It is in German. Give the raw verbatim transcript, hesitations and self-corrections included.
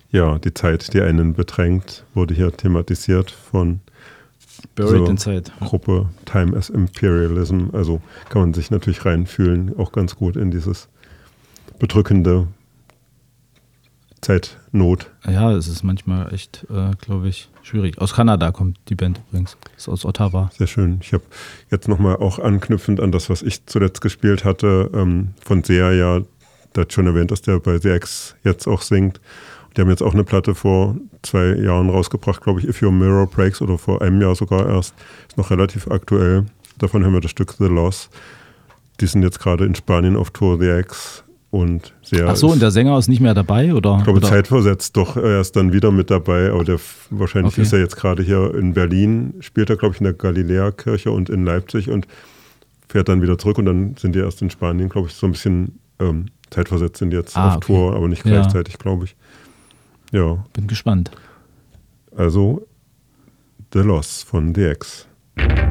ja, die Zeit, die einen bedrängt, wurde hier thematisiert von Buried Inside. Gruppe Time as Imperialism. Also kann man sich natürlich reinfühlen, auch ganz gut in dieses bedrückende Zeitnot. Ja, es ist manchmal echt, äh, glaube ich, schwierig. Aus Kanada kommt die Band übrigens. Ist aus Ottawa. Sehr schön. Ich habe jetzt nochmal auch anknüpfend an das, was ich zuletzt gespielt hatte, ähm, von Sea, ja, da hat schon erwähnt, dass der bei The X jetzt auch singt. Die haben jetzt auch eine Platte vor zwei Jahren rausgebracht, glaube ich, If Your Mirror Breaks, oder vor einem Jahr sogar erst. Ist noch relativ aktuell. Davon haben wir das Stück The Loss. Die sind jetzt gerade in Spanien auf Tour, The X. Und sehr Ach so, und der Sänger ist nicht mehr dabei? Oder? Ich glaube, oder? zeitversetzt doch, er ist dann wieder mit dabei, aber der, wahrscheinlich Okay. ist er jetzt gerade hier in Berlin, spielt er, glaube ich, in der Galiläa-Kirche und in Leipzig und fährt dann wieder zurück und dann sind die erst in Spanien, glaube ich, so ein bisschen ähm, zeitversetzt sind jetzt Ah, auf okay. Tour, aber nicht gleichzeitig, ja. glaube ich. Ja. Bin gespannt. Also The Loss von The X.